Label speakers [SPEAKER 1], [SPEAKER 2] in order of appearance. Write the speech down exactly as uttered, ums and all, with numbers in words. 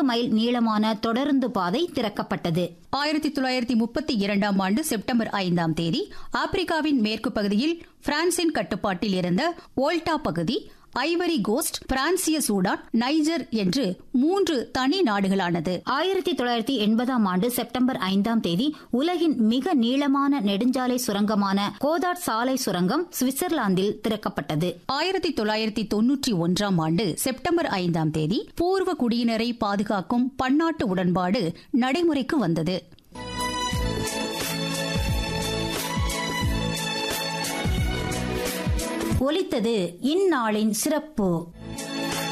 [SPEAKER 1] Mile நீளமான தொடருந்து பாதை திறக்கப்பட்டது.
[SPEAKER 2] ஆயிரத்தி தொள்ளாயிரத்தி முப்பத்தி இரண்டாம் ஆண்டு செப்டம்பர் ஐந்தாம் தேதி ஆப்பிரிக்காவின் மேற்கு பகுதியில் பிரான்சின் கட்டுப்பாட்டில் இருந்த வோல்டா பகுதி, ஐவரி கோஸ்ட், பிரான்சிய சூடான், நைஜர் என்று மூன்று தனி நாடுகளானது.
[SPEAKER 1] ஆயிரத்தி தொள்ளாயிரத்தி எண்பதாம் ஆண்டு செப்டம்பர் ஐந்தாம் தேதி உலகின் மிக நீளமான நெடுஞ்சாலை சுரங்கமான கோதாட் சாலை சுரங்கம் சுவிட்சர்லாந்தில் திறக்கப்பட்டது.
[SPEAKER 2] ஆயிரத்தி தொள்ளாயிரத்தி தொன்னூற்றி ஒன்றாம் ஆண்டு செப்டம்பர் ஐந்தாம் தேதி பூர்வ குடியினரை பாதுகாக்கும் பன்னாட்டு உடன்பாடு நடைமுறைக்கு வந்தது.
[SPEAKER 1] ஒலித்தது இந்நாளின் சிறப்பு.